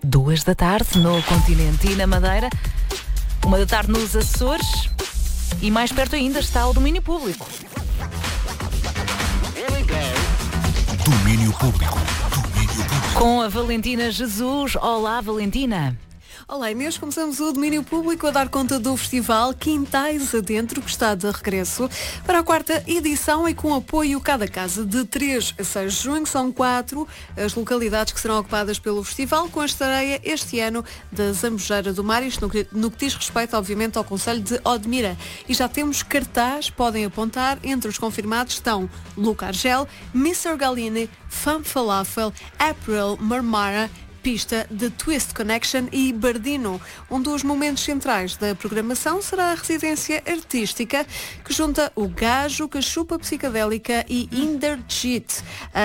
2 da tarde no continente e na Madeira, 1 da tarde nos Açores e mais perto ainda está o domínio público. Domínio público. Com a Valentina Jesus. Olá, Valentina. Olá Inês, começamos o domínio público a dar conta do festival Quintais Adentro, que está de regresso para a 4ª edição e com apoio cada casa. De 3 a 6 de junho são 4 as localidades que serão ocupadas pelo festival, com a estreia este ano da Zambujeira do Mar, isto no que diz respeito obviamente ao concelho de Odmira. E já temos cartaz, podem apontar, entre os confirmados estão Luca Argel, Mr. Galini, Fam Falafel, April Marmara, Pista de Twist Connection e Bardino. Um dos momentos centrais da programação será a residência artística que junta o Gajo, Cachupa Psicadélica e Interjet.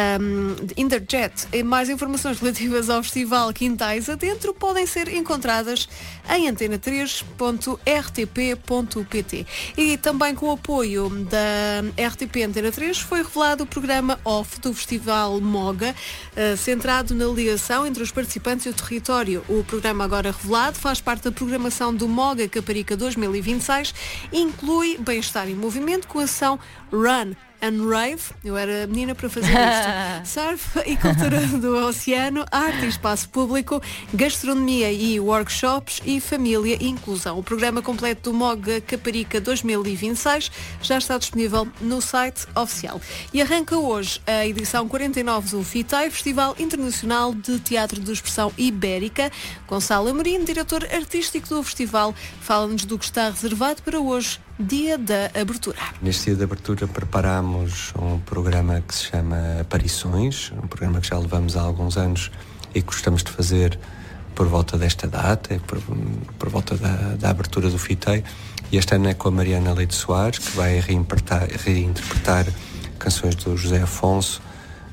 E mais informações relativas ao festival Quintais Adentro podem ser encontradas em antena3.rtp.pt. E também com o apoio da RTP Antena 3 foi revelado o programa OFF do Festival Moga, centrado na ligação entre os participantes e o território. O programa agora revelado faz parte da programação do Moga Caparica 2026 e inclui bem-estar em movimento com a ação Run and Rave, eu era menina para fazer isto, surf e cultura do oceano, arte e espaço público, gastronomia e workshops e família e inclusão. O programa completo do Moga Caparica 2026 já está disponível no site oficial. E arranca hoje a edição 49 do FITEI, Festival Internacional de Teatro de Expressão Ibérica. Gonçalo Amorim, diretor artístico do festival, fala-nos do que está reservado para hoje, dia da abertura. Neste dia de abertura preparámos um programa que se chama Aparições, um programa que já levamos há alguns anos e que gostamos de fazer por volta desta data, por volta da abertura do FITEI. E este ano é com a Mariana Leite Soares, que vai reinterpretar canções do José Afonso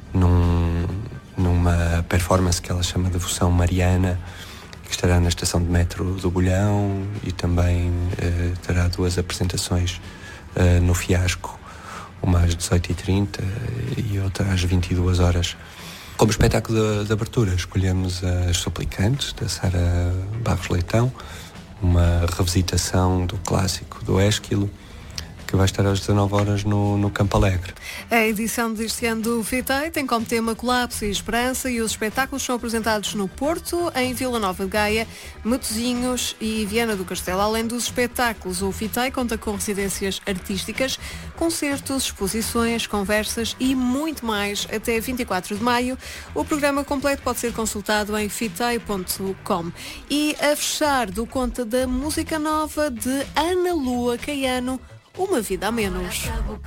numa performance que ela chama de Devoção Mariana, que estará na estação de metro do Bolhão, e também terá 2 apresentações no Fiasco, uma às 18h30 e outra às 22 horas. Como espetáculo de abertura escolhemos As Suplicantes, da Sara Barros Leitão, uma revisitação do clássico do Ésquilo, que vai estar às 19 horas no Campo Alegre. A edição deste ano do FITEI tem como tema Colapso e Esperança e os espetáculos são apresentados no Porto, em Vila Nova de Gaia, Matosinhos e Viana do Castelo. Além dos espetáculos, o FITEI conta com residências artísticas, concertos, exposições, conversas e muito mais até 24 de maio. O programa completo pode ser consultado em fitei.com. E a fechar, do conta da música nova de Ana Lua Caiano, Uma Vida a Menos.